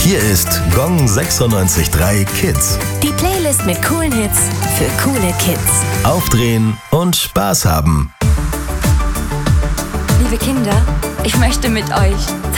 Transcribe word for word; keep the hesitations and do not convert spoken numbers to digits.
Hier ist Gong sechsundneunzig Komma drei Kids. Die Playlist mit coolen Hits für coole Kids. Aufdrehen und Spaß haben. Liebe Kinder, ich möchte mit euch